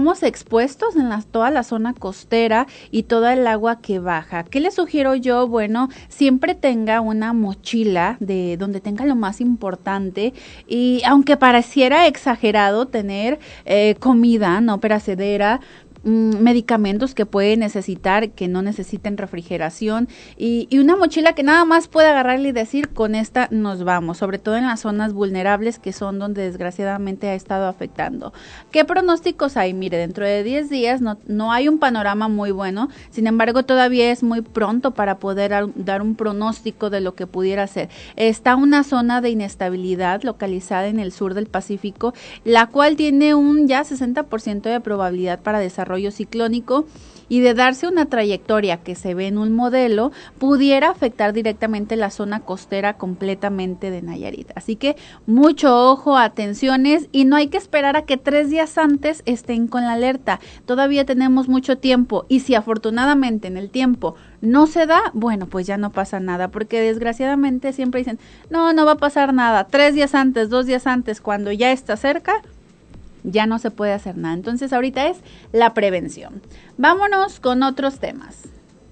estamos expuestos en toda la zona costera y toda el agua que baja. ¿Qué le sugiero yo? Bueno, siempre tenga una mochila de donde tenga lo más importante, y aunque pareciera exagerado tener comida no perecedera, medicamentos que puede necesitar, que no necesiten refrigeración, y una mochila que nada más puede agarrarle y decir, con esta nos vamos, sobre todo en las zonas vulnerables, que son donde desgraciadamente ha estado afectando. ¿Qué pronósticos hay? Mire, dentro de 10 días no hay un panorama muy bueno, sin embargo todavía es muy pronto para poder dar un pronóstico de lo que pudiera ser. Está una zona de inestabilidad localizada en el sur del Pacífico, la cual tiene un ya 60% de probabilidad para desarrollo ciclónico, y de darse una trayectoria que se ve en un modelo, pudiera afectar directamente la zona costera completamente de Nayarit. Así que mucho ojo, atenciones, y no hay que esperar a que 3 días antes estén con la alerta. Todavía tenemos mucho tiempo, y si afortunadamente en el tiempo no se da, bueno, pues ya no pasa nada, porque desgraciadamente siempre dicen, no va a pasar nada. 3 días antes, 2 días antes, cuando ya está cerca, ya no se puede hacer nada. Entonces ahorita es la prevención. Vámonos con otros temas.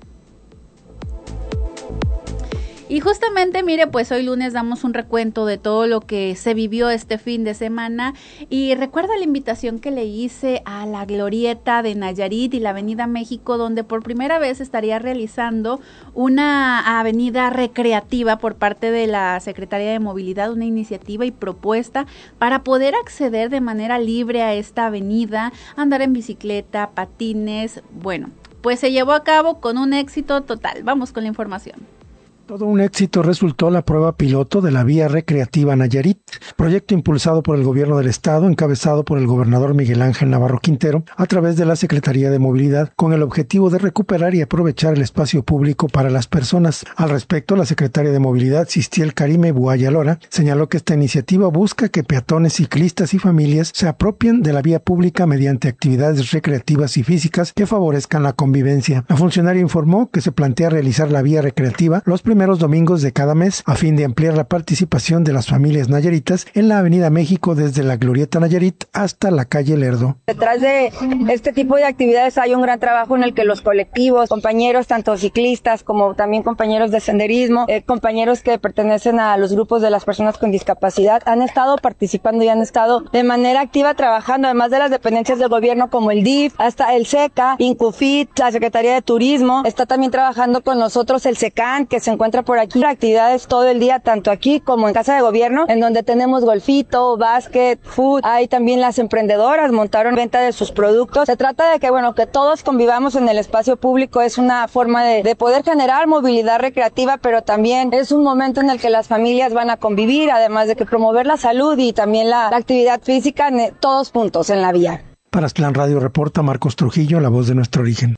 Y justamente, mire, pues hoy lunes damos un recuento de todo lo que se vivió este fin de semana, y recuerda la invitación que le hice a la Glorieta de Nayarit y la Avenida México, donde por primera vez estaría realizando una avenida recreativa por parte de la Secretaría de Movilidad, una iniciativa y propuesta para poder acceder de manera libre a esta avenida, andar en bicicleta, patines. Bueno, pues se llevó a cabo con un éxito total. Vamos con la información. Todo un éxito resultó la prueba piloto de la Vía Recreativa Nayarit, proyecto impulsado por el gobierno del estado, encabezado por el gobernador Miguel Ángel Navarro Quintero, a través de la Secretaría de Movilidad, con el objetivo de recuperar y aprovechar el espacio público para las personas. Al respecto, la secretaria de Movilidad, Sistiel Karime Buaya Lora, señaló que esta iniciativa busca que peatones, ciclistas y familias se apropien de la vía pública mediante actividades recreativas y físicas que favorezcan la convivencia. La funcionaria informó que se plantea realizar la vía recreativa los primeros domingos de cada mes, a fin de ampliar la participación de las familias nayaritas en la Avenida México, desde la Glorieta Nayarit hasta la calle Lerdo. Detrás de este tipo de actividades hay un gran trabajo en el que los colectivos, compañeros tanto ciclistas como también compañeros de senderismo, compañeros que pertenecen a los grupos de las personas con discapacidad, han estado participando y han estado de manera activa trabajando, además de las dependencias del gobierno como el DIF, hasta el SECA, Incufit, la Secretaría de Turismo, está también trabajando con nosotros el SECAN, que se encuentra por aquí. Actividades todo el día, tanto aquí como en Casa de Gobierno, en donde tenemos golfito, básquet, food. Hay también las emprendedoras, montaron venta de sus productos. Se trata de que, que todos convivamos en el espacio público. Es una forma de poder generar movilidad recreativa, pero también es un momento en el que las familias van a convivir, además de que promover la salud y también la actividad física en todos puntos en la vía. Para Aztlán Radio reporta Marcos Trujillo, la voz de nuestro origen.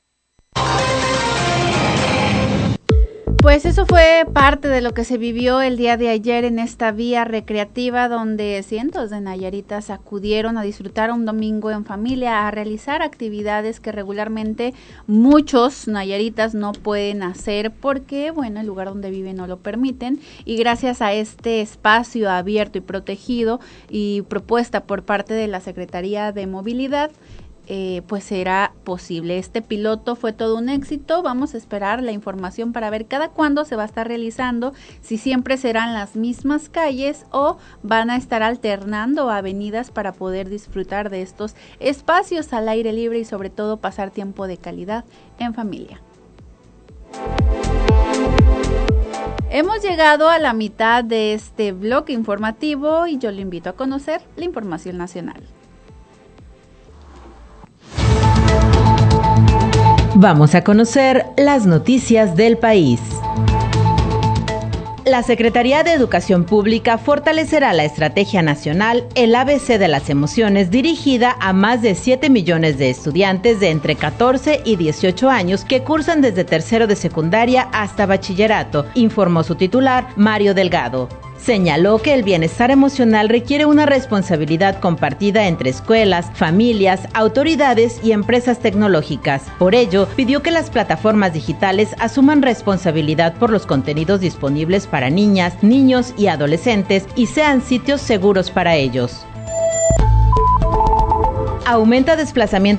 Pues eso fue parte de lo que se vivió el día de ayer en esta vía recreativa, donde cientos de nayaritas acudieron a disfrutar un domingo en familia, a realizar actividades que regularmente muchos nayaritas no pueden hacer porque, el lugar donde viven no lo permiten, y gracias a este espacio abierto y protegido y propuesta por parte de la Secretaría de Movilidad, pues será posible. Este piloto fue todo un éxito. Vamos a esperar la información para ver cada cuándo se va a estar realizando, si siempre serán las mismas calles o van a estar alternando avenidas para poder disfrutar de estos espacios al aire libre y sobre todo pasar tiempo de calidad en familia. Hemos llegado a la mitad de este bloque informativo y yo le invito a conocer la información nacional. Vamos a conocer las noticias del país. La Secretaría de Educación Pública fortalecerá la estrategia nacional El ABC de las Emociones, dirigida a más de 7 millones de estudiantes de entre 14 y 18 años que cursan desde tercero de secundaria hasta bachillerato, informó su titular, Mario Delgado. Señaló que el bienestar emocional requiere una responsabilidad compartida entre escuelas, familias, autoridades y empresas tecnológicas. Por ello, pidió que las plataformas digitales asuman responsabilidad por los contenidos disponibles para niñas, niños y adolescentes y sean sitios seguros para ellos. Aumenta desplazamiento